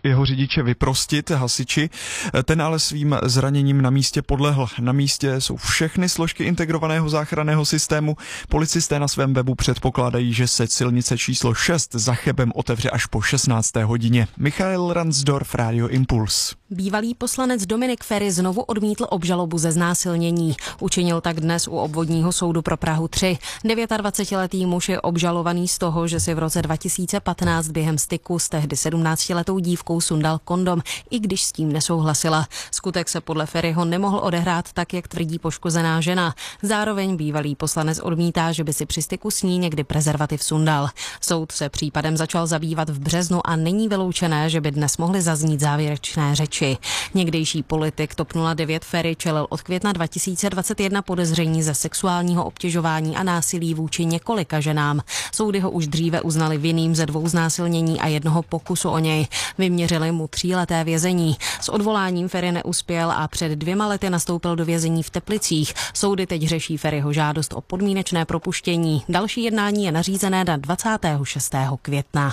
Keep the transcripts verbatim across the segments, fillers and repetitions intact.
jeho řidiče vyprostit hasiči. Ten ale svým zraněním na místě podlehl. Na místě jsou všechny složky integrovaného záchranného systému. Policisté na svém webu předpokládají, že se silnice číslo šest za Chebem otevře až po šestnácté hodině. Michael Ransdorf, Radio Impuls. Bývalý poslanec Dominik Feri znovu odmítl obžalobu ze znásilnění. Učinil tak dnes u obvodního soudu pro Prahu tři. dvacetdevětiletý muž je obžalovaný z toho, že si v roce dva tisíce patnáct během styku s tehdy sedmnáctiletou dívkou sundal kondom, i když s tím nesouhlasila. Skutek se podle Feriho nemohl odehrát tak, jak tvrdí poškozená žena. Zároveň bývalý poslanec odmítá, že by si při styku s ní někdy prezervativ sundal. Soud se případem začal zabývat v březnu a není vyloučené, že by dnes mohly zaznít závěrečné řeči. Někdejší politik TOP nula devět Feri čelil od května dva tisíce dvacet jedna podezření ze sexuálního obtěžování a násilí vůči několika ženám. Soudy ho už dříve uznali vinným ze dvou znásilnění a jednoho pokusu o něj. Vyměřili mu tříleté vězení. S odvoláním Feri neuspěl a před dvěma lety nastoupil do vězení v Teplicích. Soudy teď řeší Feriho žádost o podmínečné propuštění. Další jednání je nařízené na dvacátého šestého května.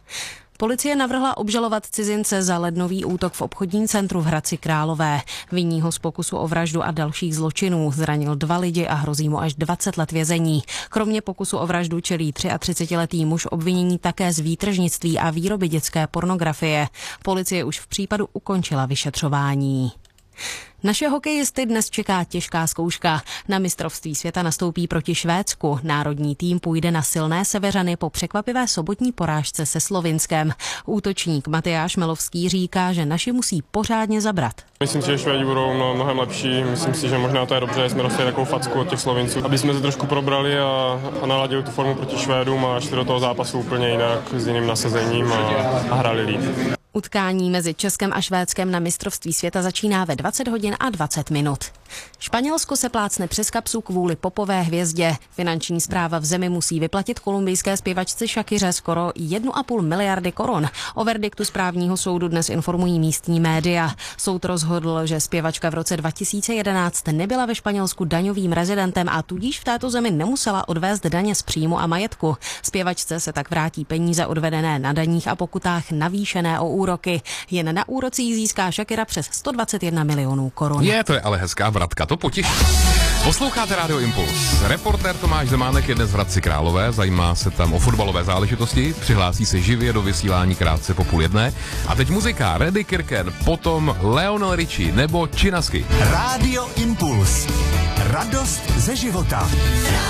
Policie navrhla obžalovat cizince za lednový útok v obchodním centru v Hradci Králové. Viní ho z pokusu o vraždu a dalších zločinů. Zranil dva lidi a hrozí mu až dvacet let vězení. Kromě pokusu o vraždu čelí třiatřicetiletý muž obvinění také z výtržnictví a výroby dětské pornografie. Policie už v případu ukončila vyšetřování. Naše hokejisty dnes čeká těžká zkouška. Na mistrovství světa nastoupí proti Švédsku. Národní tým půjde na silné Severany po překvapivé sobotní porážce se Slovinskem. Útočník Matyáš Melovský říká, že naši musí pořádně zabrat. Myslím si, že Švédi budou mnohem lepší. Myslím si, že možná to je dobře, že jsme dostali takovou facku od těch Slovinců, aby jsme se trošku probrali a, a naladili tu formu proti Švédům a šli do toho zápasu úplně jinak, s jiným nasazením a, a hráli líp. Utkání mezi Českem a Švédskem na mistrovství světa začíná ve dvacet hodin a dvacet minut. Španělsko se plácne přes kapsu kvůli popové hvězdě. Finanční správa v zemi musí vyplatit kolumbijské zpěvačce Shakiře skoro jedna a půl miliardy korun. O verdiktu správního soudu dnes informují místní média. Soud rozhodl, že zpěvačka v roce dva tisíce jedenáct nebyla ve Španělsku daňovým rezidentem a tudíž v této zemi nemusela odvést daně z příjmu a majetku. Zpěvačce se tak vrátí peníze odvedené na daních a pokutách navýšené o úroky. Jen na úrocích získá Shakira přes sto dvacet jedna milionů korun. Je, to je ale hezká vratka, to potěší. Posloucháte Radio Impuls. Reportér Tomáš Zemánek je dnes v Hradci Králové, zajímá se tam o fotbalové záležitosti, přihlásí se živě do vysílání krátce po půl jedné. A teď muzika Reddy Kirken, potom Lionel Richie nebo Činasky. Radio Impuls. Radost ze života.